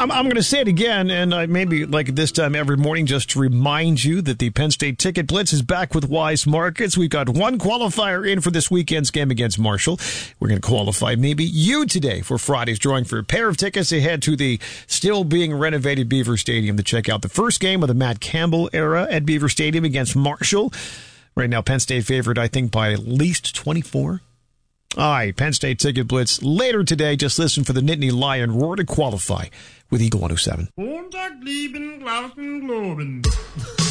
I'm going to say it again, and maybe like this time every morning, just to remind you that the Penn State Ticket Blitz is back with Wise Markets. We've got one qualifier in for this weekend's game against Marshall. We're going to qualify maybe you today for Friday's drawing for a pair of tickets to head to the still being renovated Beaver Stadium to check out the first game of the Matt Campbell era at Beaver Stadium against Marshall. Right now, Penn State favored, I think, by at least 24. All right, Penn State Ticket Blitz later today. Just listen for the Nittany Lion roar to qualify with Eagle 107.